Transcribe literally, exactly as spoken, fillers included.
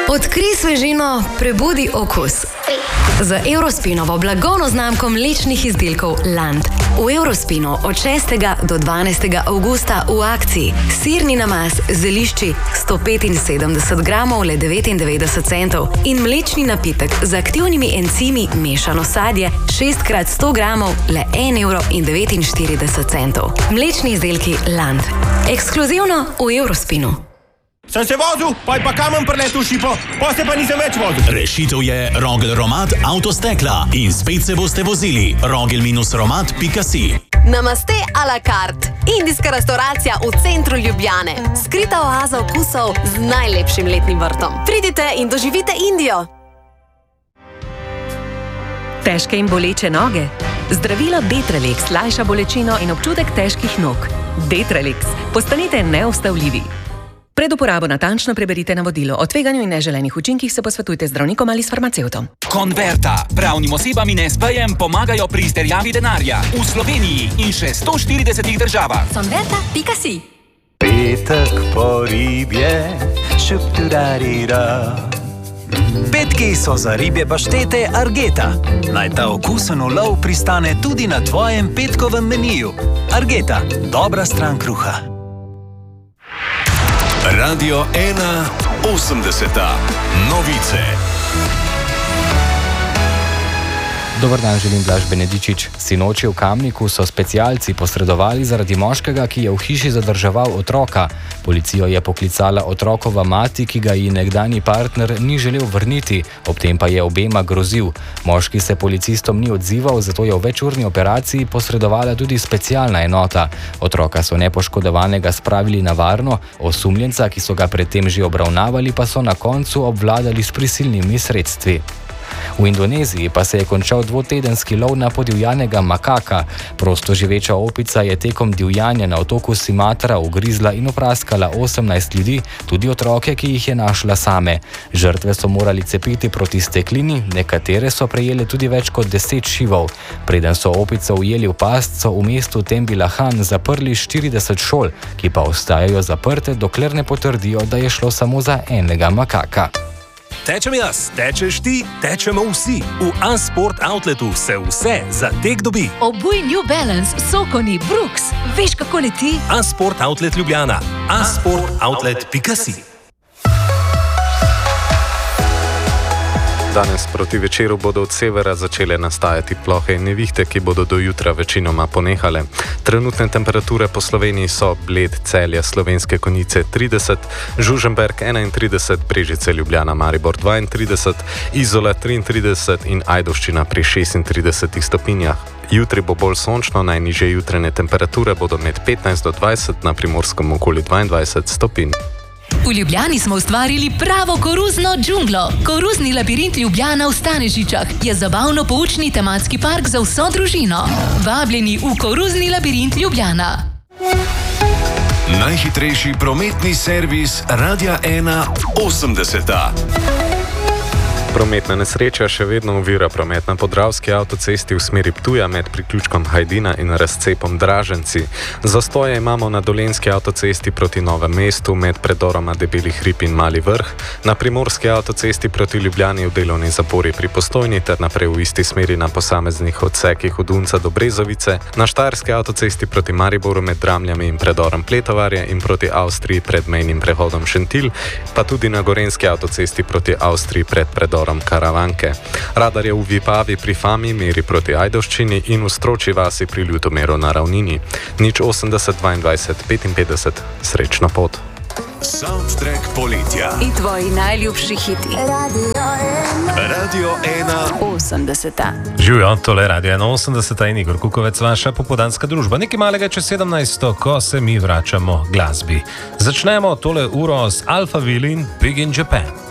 Odkrij svežino, prebudi okus. Z Eurospinovo blagovno znamko mlečnih izdelkov Land. V Eurospinu od šestega do dvanajstega avgusta v akciji sirni namaz z zelišči sto petinsedemdeset gramov le devetindevetdeset centov in mlečni napitek z aktivnimi encimi mešano sadje šest krat sto gramov le en evro in devetinštirideset centov. Mlečni izdelki Land. Ekskluzivno v Eurospinu. Sem se vozil, pa je pa kamen preletel šipo, pa se pa nisem več vozil. Rešitev je Rogel Romat Avtostekla in spet se boste vozili. rogel romat pika si. Namaste a la carte. Indijska restauracija v centru Ljubljane. Skrita oaza okusov z najlepšim letnim vrtom. Pridite in doživite Indijo. Težke in boleče noge? Zdravilo Detrelix lajša bolečino in občutek težkih nog. Detrelix. Postanite neustavljivi. Pred uporabo natančno preberite navodilo. O tveganju in neželenih učinkih se posvetujte z zdravnikom ali s farmacevtom. Konverta. Pravnim osebam in es pejem pomagajo pri izterjavi denarja. V Sloveniji in še sto štiridesetih državah. Konverta pika si. Petek po ribje, šup-tu-da-di-da. Petki so za ribje paštete Argeta. Naj ta okusen ulov pristane tudi na tvojem petkovem meniju. Argeta, dobra stran kruha. Radio ena osemdeseta. Novice. Dobar dan, želim Blaž Benedičič. Sinoči v Kamniku so specialci posredovali zaradi moškega, ki je v hiši zadrževal otroka. Policijo je poklicala otrokova mati, ki ga ji nekdanji partner ni želel vrniti, ob tem pa je obema grozil. Moški se policistom ni odzival, zato je v večurni operaciji posredovala tudi specialna enota. Otroka so nepoškodovanega spravili na varno, osumljenca, ki so ga predtem že obravnavali, pa so na koncu obvladali s prisilnimi sredstvi. V Indoneziji pa se je končal dvotedenski lov na podivjanega makaka. Prosto živeča opica je tekom divjanja na otoku Sumatra ugrizla in opraskala osemnajst ljudi, tudi otroke, ki jih je našla same. Žrtve so morali cepiti proti steklini, nekatere so prejele tudi več kot deset šivov. Preden so opico ujeli v past, so v mestu Tembilahan zaprli štirideset šol, ki pa ostajajo zaprte, dokler ne potrdijo, da je šlo samo za enega makaka. Tečem jaz, tečeš ti, tečemo vsi. V A-Sport Outletu se vse za tek dobi. Obuj New Balance, Sokoni, Brooks. Veš, kako leti? A-Sport Outlet Ljubljana. a sport outlet pika si. Danes proti večeru bodo od severa začele nastajati plohe in nevihte, ki bodo do jutra večinoma ponehale. Trenutne temperature po Sloveniji so Bled, Celje, Slovenske Konjice trideset, Žužemberk enaintrideset, Brežice, Ljubljana, Maribor dvaintrideset, Izola triintrideset in Ajdovščina pri šestintridesetih stopinjah. Jutri bo bolj sončno, najnižje jutranje temperature bodo med petnajst do dvajset, na Primorskem okoli dvaindvajset stopinj. V Ljubljani smo ustvarili pravo koruzno džunglo. Koruzni labirint Ljubljana v Stanežičah je zabavno-poučni tematski park za vso družino. Vabljeni v Koruzni labirint Ljubljana. Najhitrejši prometni servis Radia ena osemdeseta. Prometna nesreča še vedno ovira promet na Podravski avtocesti v smeri Ptuja med priključkom Hajdina in razcepom Draženci. Zastoje imamo na Dolenjski avtocesti proti Novem mestu med predoroma Debeli hrib in Mali vrh, na Primorski avtocesti proti Ljubljani v delovni zapori pri Postojni ter naprej v isti smeri na posameznih odsekih od Unca do Brezovice, na Štajerski avtocesti proti Mariboru med Dramljami in predorom Pletovarje in proti Avstriji pred mejnim prehodom Šentilj, pa tudi na Gorenjski avtocesti proti Avstriji pred predorom Karavanke. Radar je v Vipavi pri Fami meri proti Ajdovščini in v Stročji vasi pri Ljutomeru na ravnini. Nič osemdeset dvaindvajset petinpetdeset. Srečno pot. Soundtrack poletja. In tvoji najljubši hiti. Radio ena osemdeseta. Živjo, tole Radio ena osemdeseta in Igor Kukovec, vaša popoldanska družba. Nekaj malega čez sedemnajsto, ko se mi vračamo glasbi. Začnemo tole uro s Alphaville in Big in Japan.